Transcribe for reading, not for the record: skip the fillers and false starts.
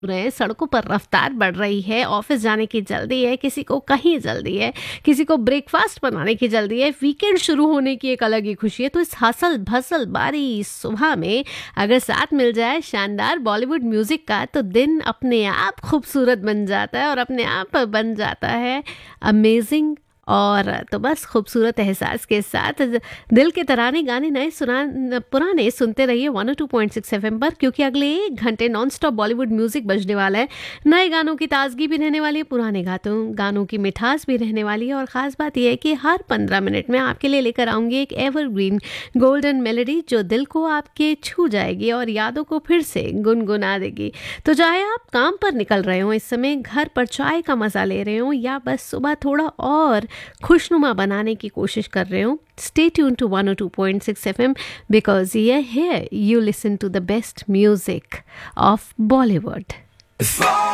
रहे हैं, सड़कों पर रफ्तार बढ़ रही है, ऑफिस जाने की जल्दी है, किसी को कहीं जल्दी है, किसी को ब्रेकफास्ट बनाने की जल्दी है, वीकेंड शुरू होने की एक अलग ही खुशी है। तो इस हसल भसल बारी सुबह में अगर साथ मिल जाए शानदार बॉलीवुड म्यूजिक का तो दिन अपने आप खूबसूरत बन जाता है और अपने आप बन जाता है अमेजिंग। और तो बस खूबसूरत एहसास के साथ दिल के तराने गाने नए पुराने सुनते रहिए 102.6 एफएम पर, क्योंकि अगले 1 घंटे नॉन स्टॉप बॉलीवुड म्यूजिक बजने वाला है। नए गानों की ताजगी भी रहने वाली है, पुराने गानों की मिठास भी रहने वाली है। और ख़ास बात यह है कि हर 15 मिनट में आपके लिए लेकर आऊँगी एक एवरग्रीन गोल्डन मेलोडी जो दिल को आपके छू जाएगी और यादों को फिर से गुनगुना देगी। तो चाहे आप काम पर निकल रहे हो, इस समय घर पर चाय का मज़ा ले रहे हो, या बस सुबह थोड़ा और खुशनुमा बनाने की कोशिश कर रहे हो, stay tuned to 102.6 FM because here you listen to the best music of Bollywood.